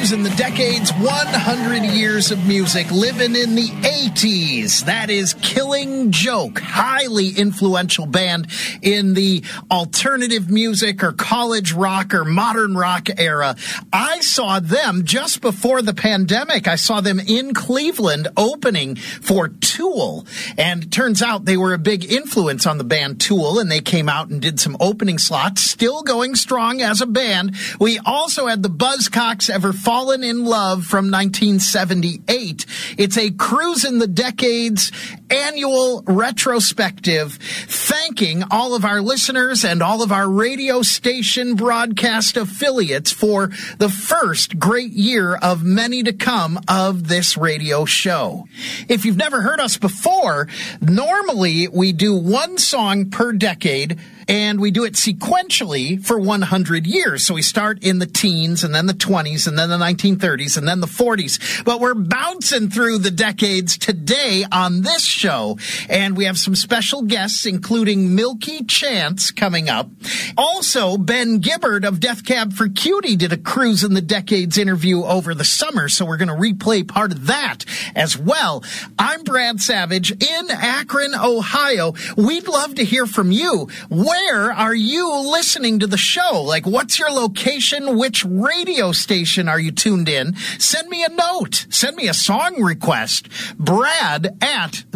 In the decades, 100 years of music, living in the 80s. That is Killing Joke, highly influential band in the alternative music or college rock or modern rock era. I saw them just before the pandemic. I saw them in Cleveland opening for Tool. And it turns out they were a big influence on the band Tool, and they came out and did some opening slots, still going strong as a band. We also had the Buzzcocks, Ever Fallen in Love from 1978. It's a Cruise in the Decades annual retrospective, thanking all of our listeners and all of our radio station broadcast affiliates for the first great year of many to come of this radio show. If you've never heard us before, normally we do one song per decade, and we do it sequentially for 100 years. So we start in the teens, and then the 20s, and then the 1930s, and then the 40s. But we're bouncing through the decades today on this show, and we have some special guests, including Milky Chance coming up. Also, Ben Gibbard of Death Cab for Cutie did a Cruise in the Decades interview over the summer, so we're going to replay part of that as well. I'm Brad Savage in Akron, Ohio. We'd love to hear from you. Where are you listening to the show? Like, what's your location? Which radio station are you tuned in? Send me a note. Send me a song request. Brad at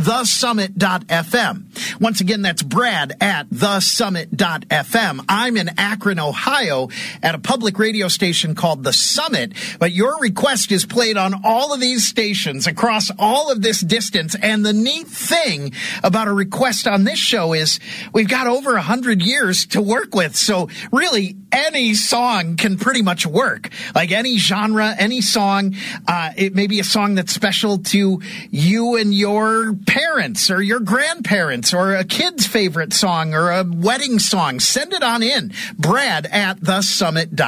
thesummit.fm. Once again, that's Brad at thesummit.fm. I'm in Akron, Ohio at a public radio station called The Summit, but your request is played on all of these stations across all of this distance. And the neat thing about a request on this show is we've got over 100 years to work with. So really, any song can pretty much work. Like any genre, any song. It may be a song that's special to you and your parents or your grandparents, or a kid's favorite song or a wedding song. Send it on in. Brad at thesummit.fm.